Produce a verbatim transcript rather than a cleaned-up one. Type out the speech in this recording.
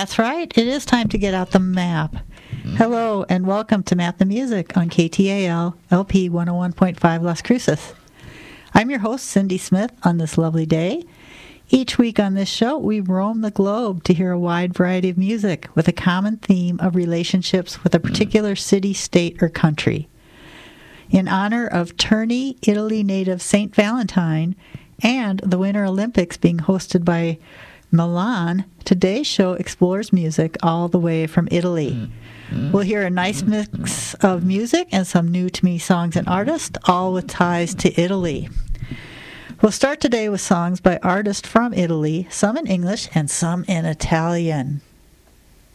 That's right. It is time to get out the map. Hello, and welcome to Map the Music on K T A L, L P one oh one point five Las Cruces. I'm your host, Cindy Smith, on this lovely day. Each week on this show, we roam the globe to hear a wide variety of music with a common theme of relationships with a particular city, state, or country. In honor of Terni, Italy native Saint Valentine, and the Winter Olympics being hosted by Milan, today's show explores music all the way from Italy. We'll hear a nice mix of music and some new-to-me songs and artists, all with ties to Italy. We'll start today with songs by artists from Italy, some in English and some in Italian.